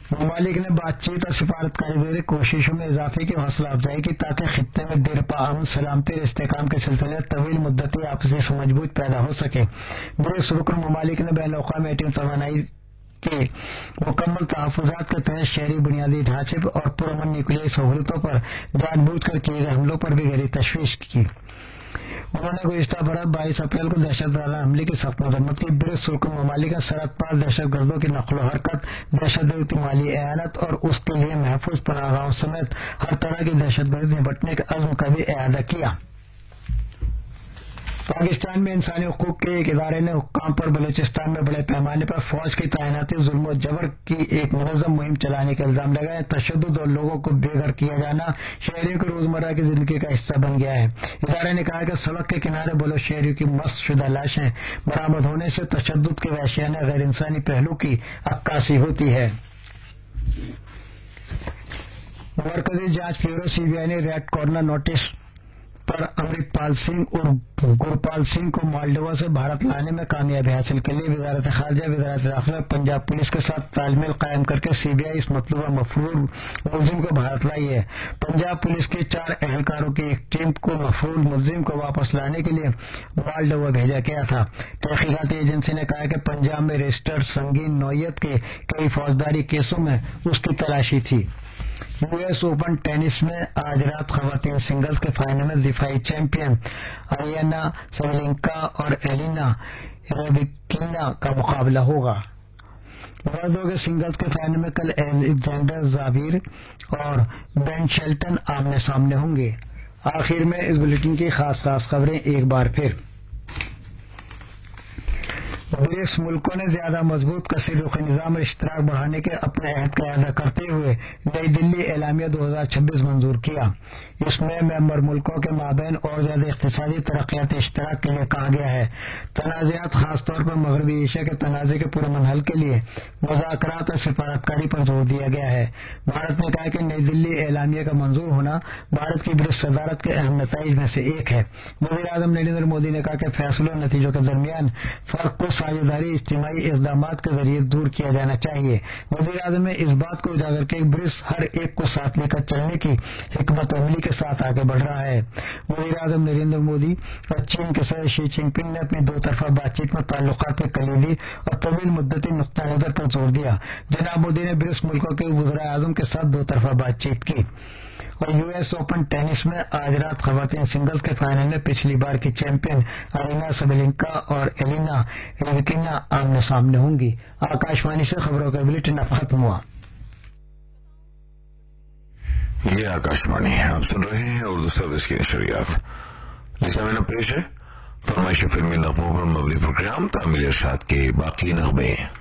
ممالک نے بات چیت اور سفارتکاری ذریعے کوششوں میں اضافے کی حوصلہ افزائی کی تاکہ خطے میں دیرپا امن، سلامتی اور استحکام کے سلسلے میں طویل مدتی آپسی سمجھ بوجھ پیدا ہو سکے۔ برکس رکن ممالک نے بین الاقوامی ایٹمی توانائی کے مکمل تحفظات کے تحت شہری بنیادی ڈھانچے اور پرامن نیوکلیائی سہولتوں پر جان بوجھ کر کیے گئے حملوں پر بھی گہری تشویش کی۔ انہوں نے گزشتہ برس 22 اپریل کو دہشت گردانہ حملے کی سخت مذمت کی۔ برکس رکن ممالک نے سرحد پار دہشت گردوں کی نقل و حرکت، دہشت گردی کی مالی اعانت اور اس کے لیے محفوظ پناہ گاہوں سمیت ہر طرح کی دہشت گردی سے نپٹنے کے عزم کا بھی اعادہ کیا۔ پاکستان میں انسانی حقوق کے ایک ادارے نے حکام پر بلوچستان میں بڑے پیمانے پر فوج کی تعیناتی، ظلم و جبر کی ایک منظم مہم چلانے کا الزام لگایا۔ تشدد اور لوگوں کو بے گھر کیا جانا شہریوں کی روزمرہ کی زندگی کا حصہ بن گیا ہے۔ ادارے نے کہا کہ سڑک کے کنارے بلوچ شہریوں کی مست شدہ لاشیں برآمد ہونے سے تشدد کے وحشیانہ غیر انسانی پہلو کی عکاسی ہوتی ہے۔ مرکزی جانچ بیورو CBI نے ریڈ کارنر نوٹس پر امرت پال سنگھ اور گورپال سنگھ کو مالڈیوا سے بھارت لانے میں کامیابی حاصل کے لیے وزارت خارجہ، وزارت داخلہ اور پنجاب پولیس کے ساتھ تال میل قائم کر کے CBI اس مطلوبہ مفرور ملزم کو بھارت لائی ہے۔ پنجاب پولیس کے 4 اہلکاروں کی ایک ٹیم کو مفرور ملزم کو واپس لانے کے لیے مالڈیوا بھیجا گیا تھا۔ تحقیقاتی ایجنسی نے کہا کہ پنجاب میں رجسٹرڈ سنگین نوعیت کے کئی فوجداری کیسوں میں اس کی تلاشی تھی۔ US اوپن ٹینس میں آج رات خواتین سنگلز کے فائنل میں دفاعی چیمپئن اریانا سابلینکا اور ایلینا ریبیکینا کا مقابلہ ہوگا۔ مردوں کے سنگلز کے فائنل میں کل الیگزینڈر زاویئر اور بین شیلٹن آمنے سامنے ہوں گے۔ آخر میں اس بلیٹن کی خاص خبریں ایک بار پھر۔ برکس ملکوں نے زیادہ مضبوط کثیر رخی نظام اور اشتراک بڑھانے کے اپنے عہد کا اعادہ کرتے ہوئے نئی دلی اعلامیہ 2026 منظور کیا۔ اس میں ممبر ملکوں کے مابین اور زیادہ اقتصادی ترقیاتی اشتراک کے لیے کہا گیا ہے۔ تنازعات، خاص طور پر مغربی ایشیا کے تنازع کے پرامن حل کے لیے مذاکرات اور سفارتکاری پر زور دیا گیا ہے۔ بھارت نے کہا کہ نئی دلی اعلامیہ کا منظور ہونا بھارت کی برکس صدارت کے اہم نتائج میں سے ایک ہے۔ وزیر اعظم نریندر مودی نے کہا کہ فیصلوں اور نتیجوں کے درمیان فرق کو ساجھیداری، اجتماعی اقدامات کے ذریعے دور کیا جانا چاہیے۔ وزیر اعظم نے اس بات کو اجاگر کیا کہ برکس ہر ایک کو ساتھ لے کر چلنے کی حکمت عملی کے ساتھ آگے بڑھ رہا ہے۔ وزیر اعظم نریندر مودی اور چین کے صدر شی جن پنگ نے اپنی 2 طرفہ بات چیت میں تعلقات کے کلیدی اور طویل مدتی نقطہ نظر پر زور دیا۔ جناب مودی نے برکس ملکوں کے وزراء اعظم کے ساتھ 2 طرفہ بات چیت کی۔ اور US اوپن ٹینس میں آج رات خواتین سنگلز کے فائنل میں پچھلی بار کی چیمپئن ارینا سابلینکا اور ایلینا ریبیکینا آمنے سامنے ہوں گی۔ آکاشوانی سے خبروں کا بلیٹن اب ختم ہوا۔ یہ آکاشوانی ہے، آپ سن رہے ہیں اردو سروس کی نشریات۔ لسا میں پیش ہے فرمائش فلمی نغموں پر مبنی پروگرام تعمیل ارشاد کے باقی نغمے۔